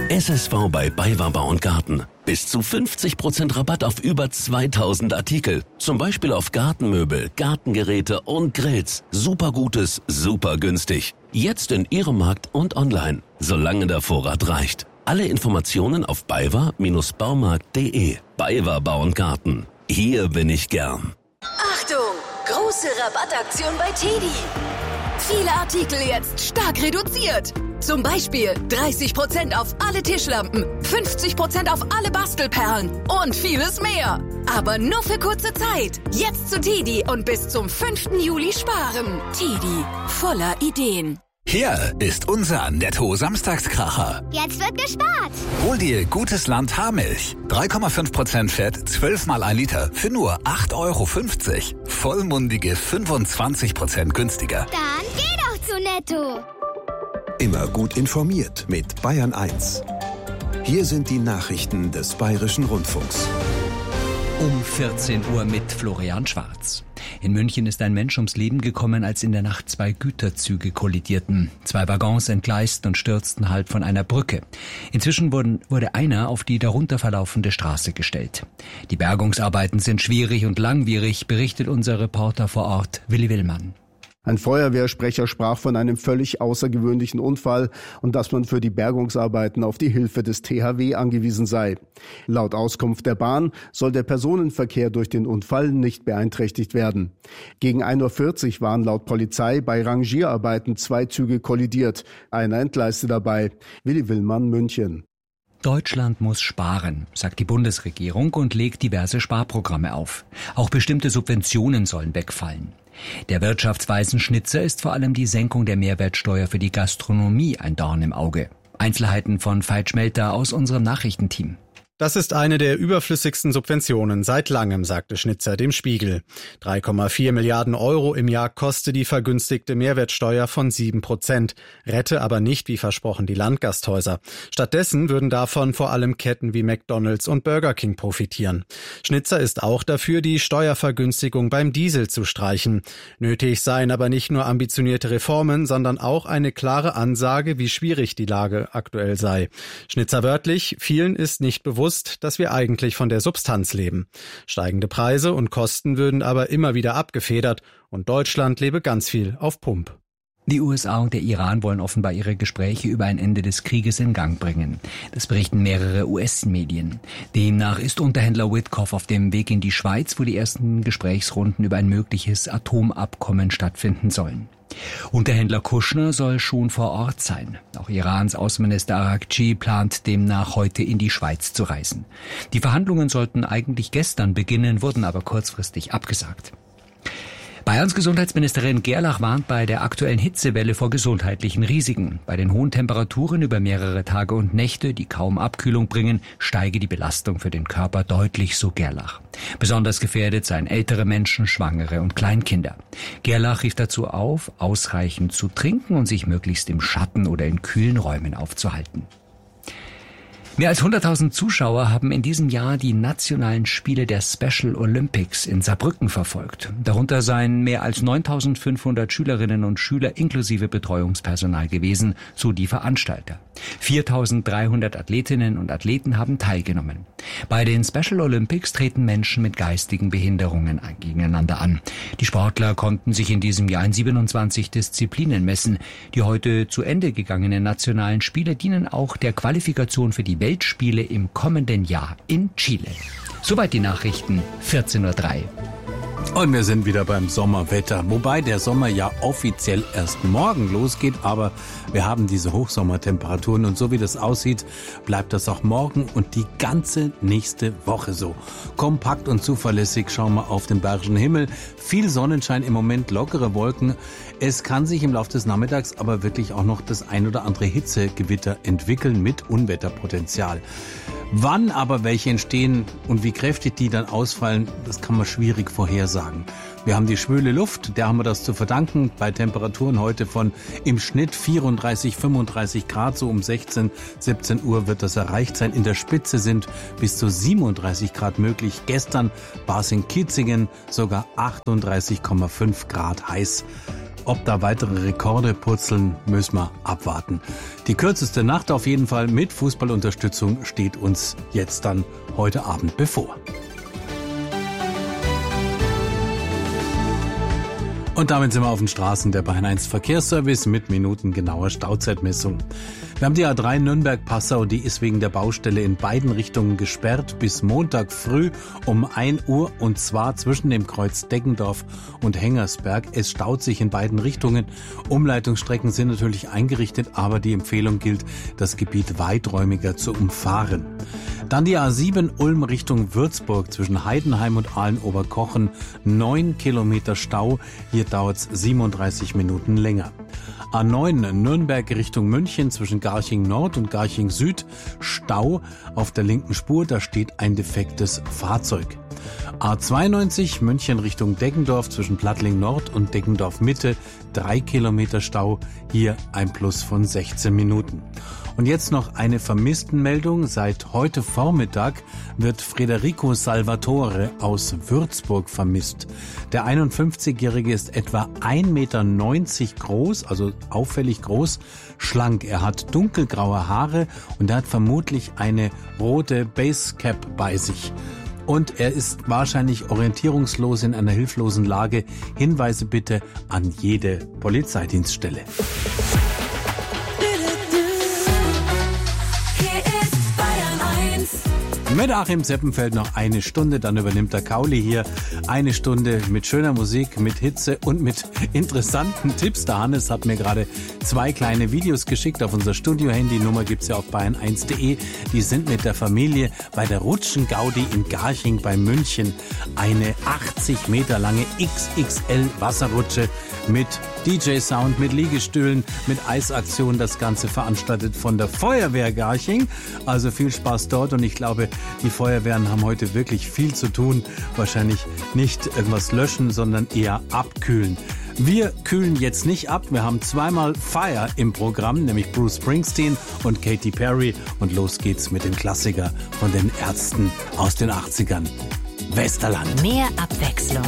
SSV bei BayWa Bau und Garten. Bis zu 50% Rabatt auf über 2000 Artikel. Zum Beispiel auf Gartenmöbel, Gartengeräte und Grills. Super Gutes, super günstig. Jetzt in Ihrem Markt und online. Solange der Vorrat reicht. Alle Informationen auf baywa-baumarkt.de. BayWa Bau und Garten. Hier bin ich gern. Achtung! Große Rabattaktion bei TEDi. Viele Artikel jetzt stark reduziert. Zum Beispiel 30% auf alle Tischlampen, 50% auf alle Bastelperlen und vieles mehr. Aber nur für kurze Zeit. Jetzt zu TEDi und bis zum 5. Juli sparen. TEDi, voller Ideen. Hier ist unser Netto-Samstagskracher. Jetzt wird gespart. Hol dir Gutes Land Haarmilch. 3,5% Fett, 12 mal 1 Liter für nur 8,50 €. Vollmundige 25% günstiger. Dann geh doch zu Netto. Immer gut informiert mit Bayern 1. Hier sind die Nachrichten des Bayerischen Rundfunks. Um 14 Uhr mit Florian Schwarz. In München ist ein Mensch ums Leben gekommen, als in der Nacht 2 Güterzüge kollidierten. 2 Waggons entgleisten und stürzten halb von einer Brücke. Inzwischen wurde einer auf die darunter verlaufende Straße gestellt. Die Bergungsarbeiten sind schwierig und langwierig, berichtet unser Reporter vor Ort, Willi Willmann. Ein Feuerwehrsprecher sprach von einem völlig außergewöhnlichen Unfall und dass man für die Bergungsarbeiten auf die Hilfe des THW angewiesen sei. Laut Auskunft der Bahn soll der Personenverkehr durch den Unfall nicht beeinträchtigt werden. Gegen 1:40 Uhr waren laut Polizei bei Rangierarbeiten 2 Züge kollidiert. Einer entgleiste dabei. Willi Willmann, München. Deutschland muss sparen, sagt die Bundesregierung und legt diverse Sparprogramme auf. Auch bestimmte Subventionen sollen wegfallen. Der Wirtschaftsweisenschnitzer ist vor allem die Senkung der Mehrwertsteuer für die Gastronomie ein Dorn im Auge. Einzelheiten von Veit Schmelter aus unserem Nachrichtenteam. Das ist eine der überflüssigsten Subventionen seit langem, sagte Schnitzer dem Spiegel. 3,4 Milliarden € im Jahr koste die vergünstigte Mehrwertsteuer von 7%, rette aber nicht, wie versprochen, die Landgasthäuser. Stattdessen würden davon vor allem Ketten wie McDonald's und Burger King profitieren. Schnitzer ist auch dafür, die Steuervergünstigung beim Diesel zu streichen. Nötig seien aber nicht nur ambitionierte Reformen, sondern auch eine klare Ansage, wie schwierig die Lage aktuell sei. Schnitzer wörtlich: Vielen ist nicht bewusst, dass wir eigentlich von der Substanz leben. Steigende Preise und Kosten würden aber immer wieder abgefedert und Deutschland lebe ganz viel auf Pump. Die USA und der Iran wollen offenbar ihre Gespräche über ein Ende des Krieges in Gang bringen. Das berichten mehrere US-Medien. Demnach ist Unterhändler Witkoff auf dem Weg in die Schweiz, wo die ersten Gesprächsrunden über ein mögliches Atomabkommen stattfinden sollen. Unterhändler Kushner soll schon vor Ort sein. Auch Irans Außenminister Araghchi plant demnach heute in die Schweiz zu reisen. Die Verhandlungen sollten eigentlich gestern beginnen, wurden aber kurzfristig abgesagt. Bayerns Gesundheitsministerin Gerlach warnt bei der aktuellen Hitzewelle vor gesundheitlichen Risiken. Bei den hohen Temperaturen über mehrere Tage und Nächte, die kaum Abkühlung bringen, steige die Belastung für den Körper deutlich, so Gerlach. Besonders gefährdet seien ältere Menschen, Schwangere und Kleinkinder. Gerlach rief dazu auf, ausreichend zu trinken und sich möglichst im Schatten oder in kühlen Räumen aufzuhalten. Mehr als 100.000 Zuschauer haben in diesem Jahr die nationalen Spiele der Special Olympics in Saarbrücken verfolgt. Darunter seien mehr als 9.500 Schülerinnen und Schüler inklusive Betreuungspersonal gewesen, so die Veranstalter. 4.300 Athletinnen und Athleten haben teilgenommen. Bei den Special Olympics treten Menschen mit geistigen Behinderungen gegeneinander an. Die Sportler konnten sich in diesem Jahr in 27 Disziplinen messen. Die heute zu Ende gegangenen nationalen Spiele dienen auch der Qualifikation für die Weltspiele im kommenden Jahr in Chile. Soweit die Nachrichten, 14:03 Uhr. Und wir sind wieder beim Sommerwetter, wobei der Sommer ja offiziell erst morgen losgeht, aber wir haben diese Hochsommertemperaturen und so wie das aussieht, bleibt das auch morgen und die ganze nächste Woche so. Kompakt und zuverlässig schauen wir auf den bayerischen Himmel, viel Sonnenschein, im Moment lockere Wolken. Es kann sich im Laufe des Nachmittags aber wirklich auch noch das ein oder andere Hitzegewitter entwickeln mit Unwetterpotenzial. Wann aber welche entstehen und wie kräftig die dann ausfallen, das kann man schwierig vorhersagen. Wir haben die schwüle Luft, der haben wir das zu verdanken, bei Temperaturen heute von im Schnitt 34, 35 Grad, so um 16, 17 Uhr wird das erreicht sein. In der Spitze sind bis zu 37 Grad möglich. Gestern war es in Kitzingen sogar 38,5 Grad heiß. ob da weitere Rekorde purzeln, müssen wir abwarten. Die kürzeste Nacht auf jeden Fall mit Fußballunterstützung steht uns jetzt dann heute Abend bevor. Und damit sind wir auf den Straßen der Bayern 1 Verkehrsservice mit minutengenauer Stauzeitmessung. Wir haben die A3 Nürnberg-Passau, die ist wegen der Baustelle in beiden Richtungen gesperrt bis Montag früh um 1 Uhr und zwar zwischen dem Kreuz Deggendorf und Hengersberg. Es staut sich in beiden Richtungen. Umleitungsstrecken sind natürlich eingerichtet, aber die Empfehlung gilt, das Gebiet weiträumiger zu umfahren. Dann die A7 Ulm Richtung Würzburg zwischen Heidenheim und Aalen-Oberkochen. 9 Kilometer Stau, hier dauert es 37 Minuten länger. A9 Nürnberg Richtung München zwischen Garching Nord und Garching Süd. Stau auf der linken Spur, da steht ein defektes Fahrzeug. A92 München Richtung Deggendorf zwischen Plattling Nord und Deggendorf Mitte. 3 Kilometer Stau, hier ein Plus von 16 Minuten. Und jetzt noch eine Vermisstenmeldung. Seit heute Vormittag wird Federico Salvatore aus Würzburg vermisst. Der 51-Jährige ist etwa 1,90 Meter groß, also auffällig groß, schlank. Er hat dunkelgraue Haare und er hat vermutlich eine rote Basecap bei sich. Und er ist wahrscheinlich orientierungslos in einer hilflosen Lage. Hinweise bitte an jede Polizeidienststelle. Mit Achim Seppenfeld noch eine Stunde, dann übernimmt der Kauli hier eine Stunde mit schöner Musik, mit Hitze und mit interessanten Tipps. Der Hannes hat mir gerade 2 kleine Videos geschickt auf unser Studio-Handy-Nummer, gibt's ja auf bayern1.de. Die sind mit der Familie bei der Rutschen-Gaudi in Garching bei München. Eine 80 Meter lange XXL-Wasserrutsche mit DJ-Sound, mit Liegestühlen, mit Eisaktion. Das Ganze veranstaltet von der Feuerwehr Garching. Also viel Spaß dort und ich glaube, die Feuerwehren haben heute wirklich viel zu tun. Wahrscheinlich nicht irgendwas löschen, sondern eher abkühlen. Wir kühlen jetzt nicht ab. Wir haben zweimal Fire im Programm, nämlich Bruce Springsteen und Katy Perry. Und los geht's mit dem Klassiker von den Ärzten aus den 80ern. Westerland. Mehr Abwechslung